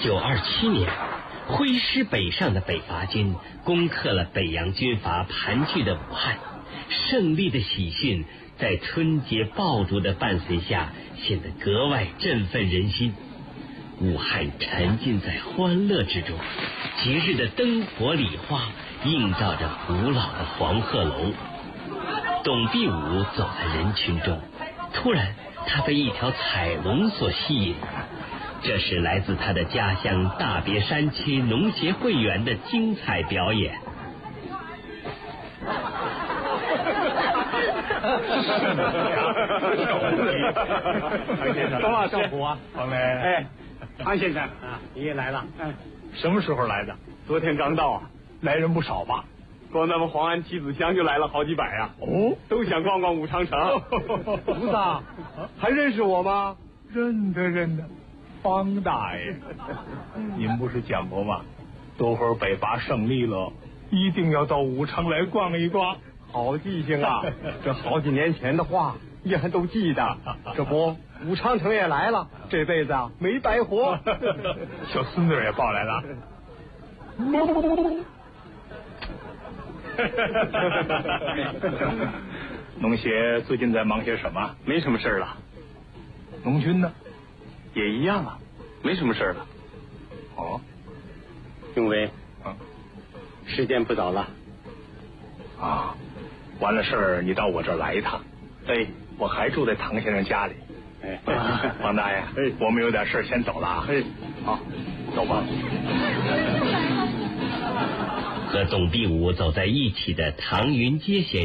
1927年，挥师北上的北伐军攻克了北洋军阀盘踞的武汉，胜利的喜讯在春节爆竹的伴随下显得格外振奋人心。武汉沉浸在欢乐之中，节日的灯火礼花映照着古老的黄鹤楼。董必武走在人群中，突然他被一条彩龙所吸引，这是来自他的家乡大别山区农协会员的精彩表演。 唐先生， 多少政府啊？ 黄磊， 哎，唐先生啊，你也来了。 什么时候来的？ 昨天刚到啊。 来人不少吧？ 光咱们黄安棋子乡就来了好几百啊！ 哦， 都想逛逛武长城。 吴大， 还认识我吗？ 认得，方大爷，您不是讲过吗？多会儿北伐胜利了，一定要到武昌来逛一逛。 好记性啊！这好几年前的话也还都记得。这不，武长城也来了，这辈子啊没白活。 小孙子也抱来了。农协最近在忙些什么？ 没什么事了。 农军呢？ 也一样啊，没什么事了。 哦， 永伟，时间不早了。 啊，完了事儿你到我这儿来一趟。 哎， 我还住在唐先生家里。 哎， 王大爷，我们有点事先走了啊。好，走吧。 和董必武走在一起的唐云阶先生